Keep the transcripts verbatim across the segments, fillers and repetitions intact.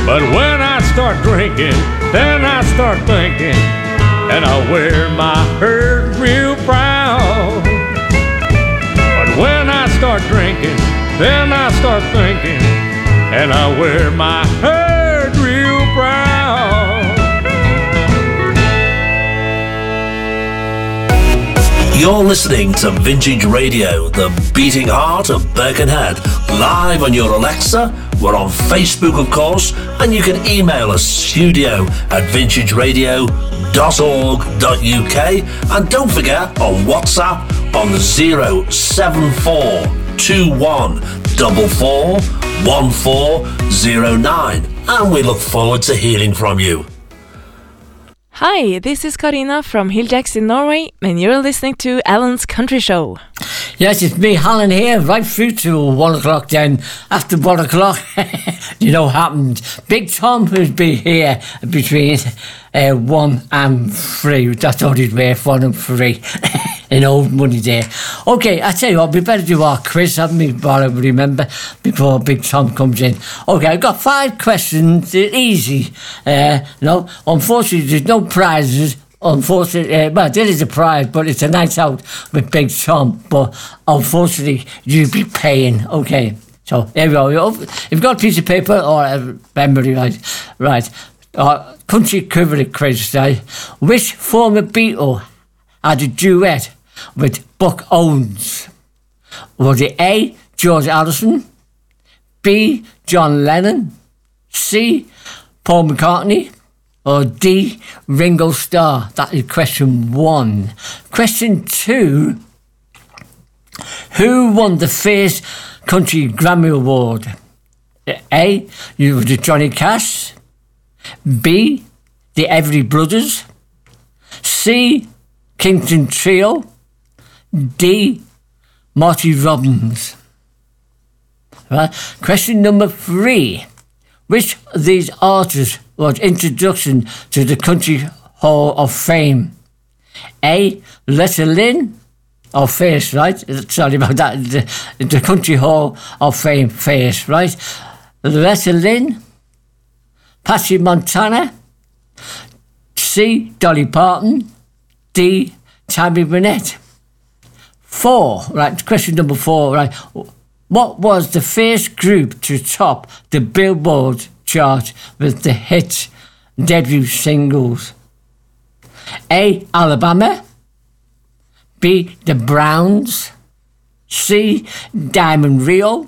But when I start drinking, then I start thinking, and I wear my hurt real proud. But when I start drinking, then I start thinking, and I wear my hurt real proud. You're listening to Vintage Radio, the beating heart of Birkenhead, live on your Alexa. We're on Facebook, of course, and you can email us studio at vintage radio dot org dot U K. And don't forget on WhatsApp on the zero seven four two one four four one four zero nine. And we look forward to hearing from you. Hi, this is Karina from Hilljacks in Norway, and you're listening to Alan's Country Show. Yes, it's me, Alan, here, right through to one o'clock then. After one o'clock, you know what happened. Big Tom will be here between uh, one and three. That's all he's worth, one and three. In old money there. Okay, I tell you what, we better do our quiz, haven't we, Bora, remember, before Big Tom comes in. Okay, I've got five questions, they're easy. Uh, no, unfortunately, there's no prizes. Unfortunately, uh, well, there is a prize, but it's a night out with Big Tom. But unfortunately, you'll be paying. Okay, so there we go. If you've got a piece of paper or a memory, right, right. Uh, country equivalent quiz, right? Which former Beatle had a duet with Buck Owens? Was it A, George Harrison, B, John Lennon, C, Paul McCartney, or D, Ringo Starr? That is question one. Question two, who won the first country Grammy Award? A, you was it Johnny Cash, B, the Everly Brothers, C, Kingston Trio, D, Marty Robbins. Right. Question number three. Which of these artists was introduction to the Country Hall of Fame? A, Letta Lynn, or first, right? Sorry about that. The, the Country Hall of Fame first, right? Letta Lynn, Patsy Montana, C, Dolly Parton, D, Tammy Wynette. Four, right, question number four, right. What was the first group to top the Billboard chart with the hit debut singles? A, Alabama, B, The Browns, C, Diamond Rio,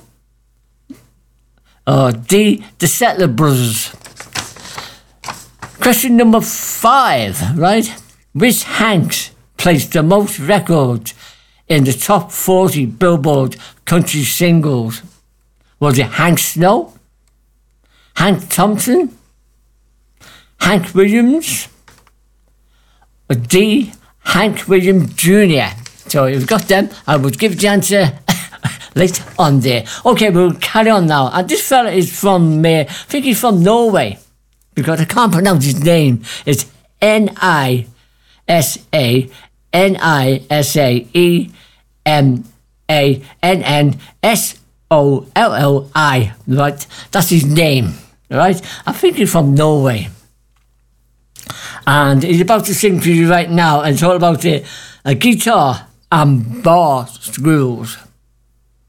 or D, The Settler Brothers. Question number five, right? Which Hanks placed the most records in the top forty Billboard country singles? Was it Hank Snow, Hank Thompson, Hank Williams, or D, Hank Williams Junior? So if you've got them, I would give the answer later on there. Okay, we'll carry on now. And this fella is from, uh, I think he's from Norway, because I can't pronounce his name. It's N I S A N I S A E M A N N S O L L I, right? That's his name, right? I think he's from Norway. And he's about to sing for you right now, and it's all about uh, a guitar and bar screws.